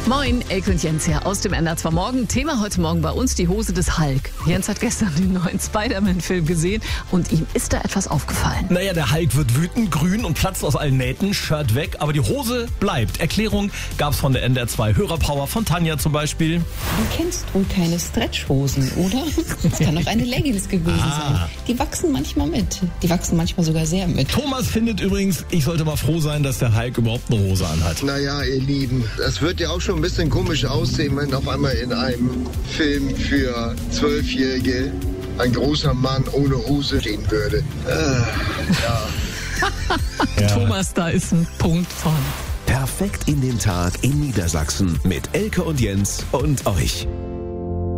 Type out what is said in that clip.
Moin, Elke und Jens hier aus dem NDR Morgen. Thema heute Morgen bei uns die Hose des Hulk. Jens hat gestern den neuen Spider-Man-Film gesehen und ihm ist da etwas aufgefallen. Naja, der Hulk wird wütend, grün und platzt aus allen Nähten, Shirt weg, aber die Hose bleibt. Erklärung gab's von der NDR 2 Hörerpower von Tanja zum Beispiel. Du kennst wohl keine Stretchhosen, oder? Das kann auch eine Leggings gewesen sein. Die wachsen manchmal mit. Die wachsen manchmal sogar sehr mit. Thomas findet übrigens, ich sollte mal froh sein, dass der Hulk überhaupt eine Hose anhat. Naja, ihr Lieben, das wird ja auch schon ein bisschen komisch aussehen, wenn auf einmal in einem Film für 12-Jährige ein großer Mann ohne Hose stehen würde. Ja. Thomas, da ist ein Punkt von. Perfekt in den Tag in Niedersachsen mit Elke und Jens und euch.